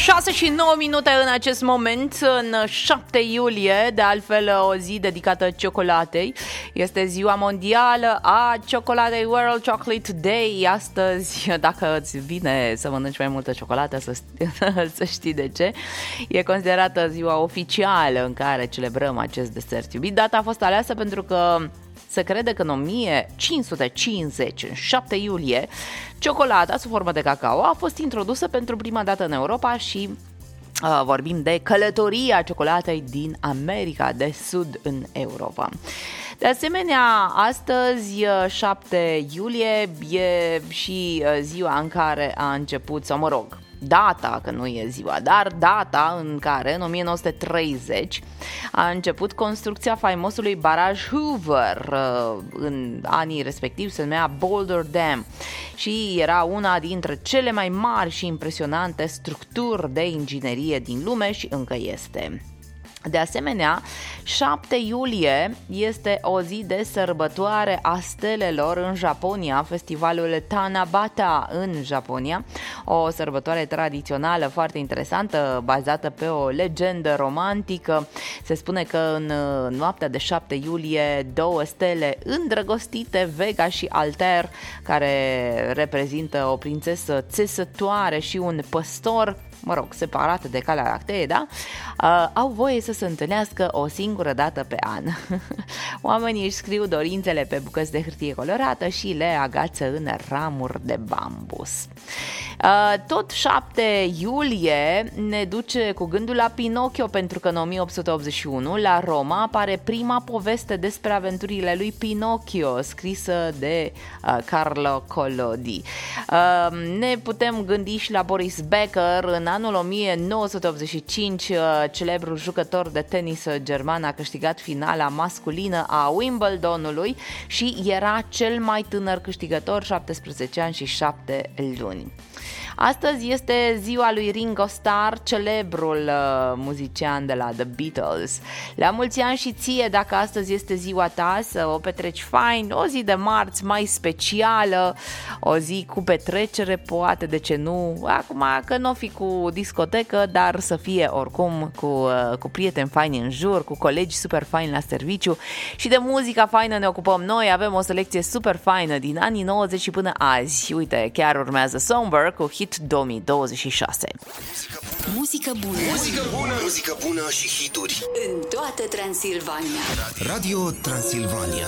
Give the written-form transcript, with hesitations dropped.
6:09 în acest moment, în 7 iulie, de altfel o zi dedicată ciocolatei. Este ziua mondială a ciocolatei, World Chocolate Day. Astăzi, dacă îți vine să mănânci mai multă ciocolată, să știi de ce. E considerată ziua oficială în care celebrăm acest desert iubit. Data a fost aleasă pentru că se crede că în 1550, în 7 iulie, ciocolata sub formă de cacao a fost introdusă pentru prima dată în Europa și vorbim de călătoria ciocolatei din America de Sud în Europa. De asemenea, astăzi, 7 iulie, e și ziua în care a început, sau mă rog, data, că nu e ziua, dar data în care, în 1930, a început construcția faimosului baraj Hoover. În anii respectivi se numea Boulder Dam și era una dintre cele mai mari și impresionante structuri de inginerie din lume și încă este. De asemenea, 7 iulie este o zi de sărbătoare a stelelor în Japonia, festivalul Tanabata în Japonia, o sărbătoare tradițională foarte interesantă, bazată pe o legendă romantică. Se spune că în noaptea de 7 iulie, două stele îndrăgostite, Vega și Altair, care reprezintă o prințesă țesătoare și un păstor, mă rog, separate de Calea Lactee, da? Au voie să se întâlnească o singură dată pe an. Oamenii își scriu dorințele pe bucăți de hârtie colorată și le agață în ramuri de bambus. Tot 7 iulie ne duce cu gândul la Pinocchio, pentru că în 1881 la Roma apare prima poveste despre aventurile lui Pinocchio, scrisă de Carlo Collodi. Ne putem gândi și la Boris Becker. În anul 1985, celebrul jucător de tenis german a câștigat finala masculină a Wimbledonului și era cel mai tânăr câștigător, 17 ani și 7 luni. Astăzi este ziua lui Ringo Starr, celebrul muzician de la The Beatles. La mulți ani și ție, dacă astăzi este ziua ta, să o petreci fain, o zi de marți mai specială, o zi cu petrecere, poate, de ce nu, acum că nu o fi cu discotecă, dar să fie oricum cu prieteni faini în jur, cu colegi super faini la serviciu. Și de muzica faină ne ocupăm noi, avem o selecție super faină din anii 90 și până azi. Uite, chiar urmează Somber cu Hit 2026. Muzică bună. Muzică bună. Muzică bună și hituri În toată Transilvania. Radio Transilvania.